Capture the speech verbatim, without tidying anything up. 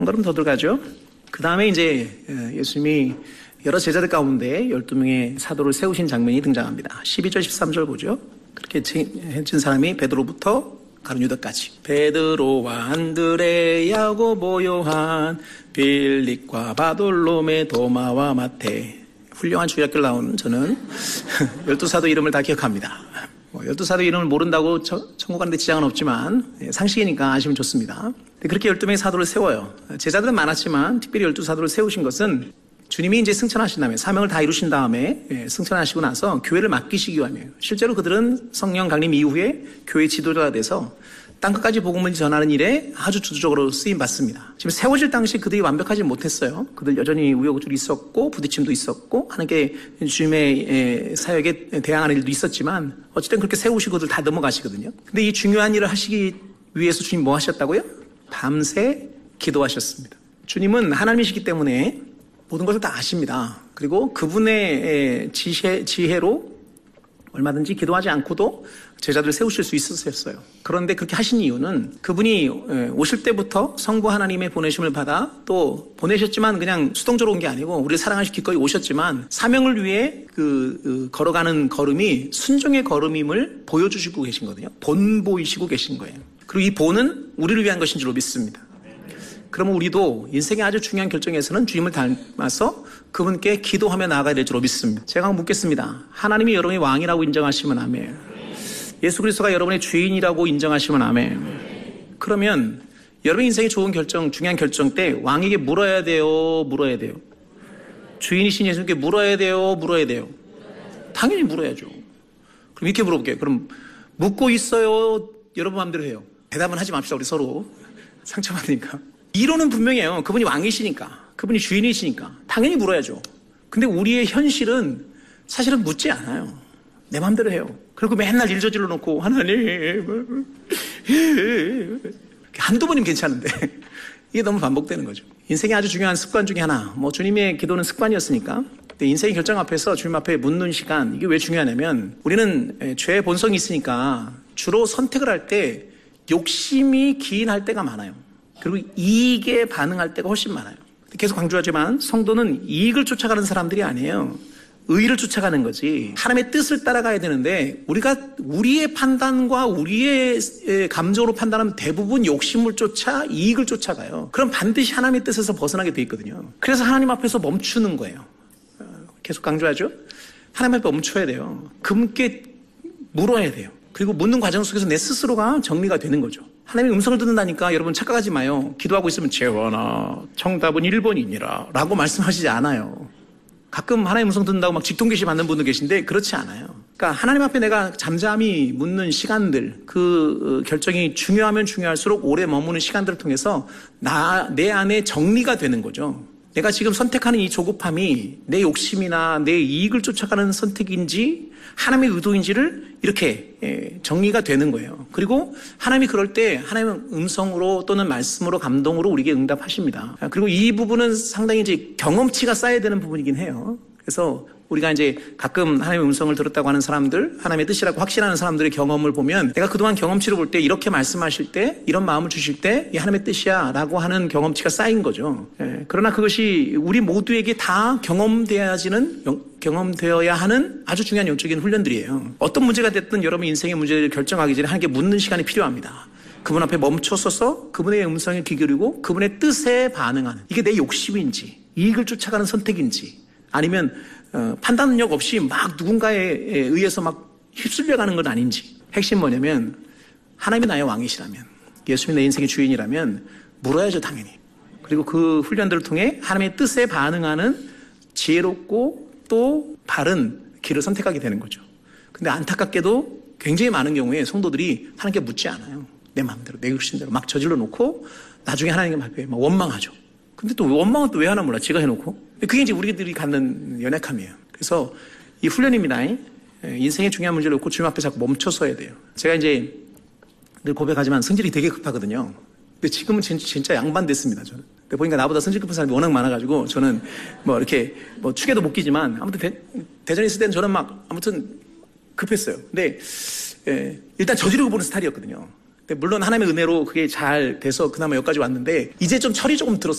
한 걸음 더 들어가죠. 그 다음에 이제 예수님이 여러 제자들 가운데 열두 명의 사도를 세우신 장면이 등장합니다. 십이 절, 십삼 절 보죠. 그렇게 해준 사람이 베드로부터 가룟 유다까지. 베드로와 안드레, 야고보, 요한, 빌립과 바돌로메, 도마와 마태. 훌륭한 주일학교를 나온 저는 열두 사도 이름을 다 기억합니다. 뭐 열두 사도 이름을 모른다고 천국 가는데 지장은 없지만 상식이니까 아시면 좋습니다. 그렇게 열두 명의 사도를 세워요. 제자들은 많았지만 특별히 열두 사도를 세우신 것은 주님이 이제 승천하신 다음에 사명을 다 이루신 다음에 승천하시고 나서 교회를 맡기시기 위함이에요. 실제로 그들은 성령 강림 이후에 교회 지도자가 돼서 땅끝까지 복음을 전하는 일에 아주 주도적으로 쓰임 받습니다. 지금 세워질 당시 그들이 완벽하지 못했어요. 그들 여전히 우여곡절이 있었고 부딪힘도 있었고 하나님께 주님의 사역에 대항하는 일도 있었지만 어쨌든 그렇게 세우시고 그들 다 넘어가시거든요. 근데 이 중요한 일을 하시기 위해서 주님 뭐 하셨다고요? 밤새 기도하셨습니다. 주님은 하나님이시기 때문에 모든 것을 다 아십니다. 그리고 그분의 지혜, 지혜로 얼마든지 기도하지 않고도 제자들을 세우실 수 있었어요. 그런데 그렇게 하신 이유는 그분이 오실 때부터 성부 하나님의 보내심을 받아 또 보내셨지만 그냥 수동적으로 온 게 아니고 우리를 사랑하시고 기꺼이 오셨지만 사명을 위해 그, 그 걸어가는 걸음이 순종의 걸음임을 보여주시고 계신 거거든요. 본보이시고 계신 거예요. 그리고 이 본은 우리를 위한 것인 줄로 믿습니다. 그러면 우리도 인생의 아주 중요한 결정에서는 주님을 닮아서 그분께 기도하며 나아가야 될 줄로 믿습니다. 제가 묻겠습니다. 하나님이 여러분의 왕이라고 인정하시면 아멘. 예수 그리스도가 여러분의 주인이라고 인정하시면 아멘. 그러면 여러분 인생의 좋은 결정, 중요한 결정 때 왕에게 물어야 돼요, 물어야 돼요? 주인이신 예수님께 물어야 돼요, 물어야 돼요? 당연히 물어야죠. 그럼 이렇게 물어볼게요. 그럼 묻고 있어요, 여러분 마음대로 해요? 대답은 하지 맙시다, 우리 서로. 상처받으니까. 이론은 분명해요. 그분이 왕이시니까. 그분이 주인이시니까. 당연히 물어야죠. 근데 우리의 현실은 사실은 묻지 않아요. 내 마음대로 해요. 그리고 맨날 일 저질러 놓고 하나님 한두 번이면 괜찮은데 이게 너무 반복되는 거죠. 인생의 아주 중요한 습관 중에 하나. 뭐 주님의 기도는 습관이었으니까. 근데 인생의 결정 앞에서 주님 앞에 묻는 시간, 이게 왜 중요하냐면 우리는 죄의 본성이 있으니까 주로 선택을 할 때 욕심이 기인할 때가 많아요. 그리고 이익에 반응할 때가 훨씬 많아요. 계속 강조하지만 성도는 이익을 쫓아가는 사람들이 아니에요. 의를 쫓아가는 거지. 하나님의 뜻을 따라가야 되는데 우리가 우리의 판단과 우리의 감정으로 판단하면 대부분 욕심을 쫓아 이익을 쫓아가요. 그럼 반드시 하나님의 뜻에서 벗어나게 돼 있거든요. 그래서 하나님 앞에서 멈추는 거예요. 계속 강조하죠. 하나님 앞에 멈춰야 돼요. 그분께 물어야 돼요. 그리고 묻는 과정 속에서 내 스스로가 정리가 되는 거죠. 하나님의 음성을 듣는다니까 여러분 착각하지 마요. 기도하고 있으면 재원아 정답은 일 번이니라 라고 말씀하시지 않아요. 가끔 하나님의 음성 듣는다고 막 직통계시 받는 분도 계신데 그렇지 않아요. 그러니까 하나님 앞에 내가 잠잠히 묻는 시간들, 그 결정이 중요하면 중요할수록 오래 머무는 시간들을 통해서 나, 내 안에 정리가 되는 거죠. 내가 지금 선택하는 이 조급함이 내 욕심이나 내 이익을 쫓아가는 선택인지 하나님의 의도인지를 이렇게 정리가 되는 거예요. 그리고 하나님이 그럴 때 하나님은 음성으로 또는 말씀으로 감동으로 우리에게 응답하십니다. 그리고 이 부분은 상당히 이제 경험치가 쌓여야 되는 부분이긴 해요. 그래서 우리가 이제 가끔 하나님의 음성을 들었다고 하는 사람들, 하나님의 뜻이라고 확신하는 사람들의 경험을 보면 내가 그동안 경험치를 볼 때 이렇게 말씀하실 때, 이런 마음을 주실 때 이 하나님의 뜻이야 라고 하는 경험치가 쌓인 거죠. 예, 그러나 그것이 우리 모두에게 다 경험되어야지는, 경험되어야 하는 아주 중요한 영적인 훈련들이에요. 어떤 문제가 됐든 여러분 인생의 문제를 결정하기 전에 하나님께 묻는 시간이 필요합니다. 그분 앞에 멈춰서서 그분의 음성에 귀 기울이고 그분의 뜻에 반응하는, 이게 내 욕심인지 이익을 쫓아가는 선택인지 아니면 어, 판단 능력 없이 막 누군가에 의해서 막 휩쓸려가는 건 아닌지. 핵심 뭐냐면 하나님이 나의 왕이시라면, 예수님이 내 인생의 주인이라면 물어야죠 당연히. 그리고 그 훈련들을 통해 하나님의 뜻에 반응하는 지혜롭고 또 바른 길을 선택하게 되는 거죠. 근데 안타깝게도 굉장히 많은 경우에 성도들이 하나님께 묻지 않아요. 내 마음대로 내 욕심대로 막 저질러 놓고 나중에 하나님 앞에 막 원망하죠. 근데 또 원망은 또 왜 하나 몰라. 제가 해놓고. 그게 이제 우리들이 갖는 연약함이에요. 그래서 이 훈련입니다. 인생의 중요한 문제를 놓고 주님 앞에 자꾸 멈춰서야 돼요. 제가 이제 늘 고백하지만 성질이 되게 급하거든요. 근데 지금은 진짜, 진짜 양반됐습니다, 저는. 근데 보니까 나보다 성질 급한 사람이 워낙 많아가지고 저는 뭐 이렇게 뭐 축에도 못 끼지만 아무튼 대, 대전에 있을 때는 저는 막 아무튼 급했어요. 근데 예, 일단 저지르고 보는 스타일이었거든요. 물론 하나님의 은혜로 그게 잘 돼서 그나마 여기까지 왔는데 이제 좀 철이 조금 들었어요.